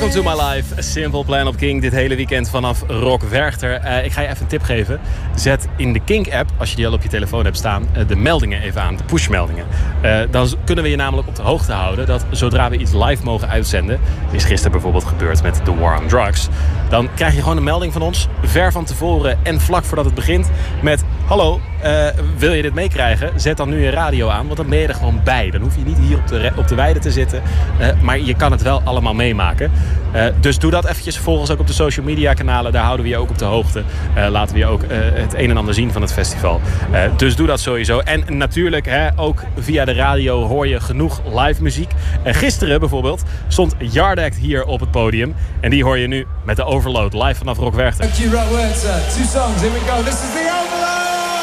Welcome to my life. Simple Plan op Kink dit hele weekend vanaf Rock Werchter. Ik ga je even een tip geven. Zet in de Kink-app, als je die al op je telefoon hebt staan, de meldingen even aan, de pushmeldingen. Dan kunnen we je namelijk op de hoogte houden dat zodra we iets live mogen uitzenden, is gisteren bijvoorbeeld gebeurd met The War on Drugs, dan krijg je gewoon een melding van ons, ver van tevoren en vlak voordat het begint, met hallo, wil je dit meekrijgen? Zet dan nu je radio aan, want dan ben je er gewoon bij. Dan hoef je niet hier op de weide te zitten, maar je kan het wel allemaal meemaken. Dus doe dat eventjes. Volg ons ook op de social media kanalen. Daar houden we je ook op de hoogte. Laten we je ook het een en ander zien van het festival. Dus doe dat sowieso. En natuurlijk, ook via de radio hoor je genoeg live muziek. Gisteren bijvoorbeeld stond Yard Act hier op het podium. En die hoor je nu met de Overload live vanaf Rock Werchter. Thank you, Rock Werchter. 2 songs, here we go. This is the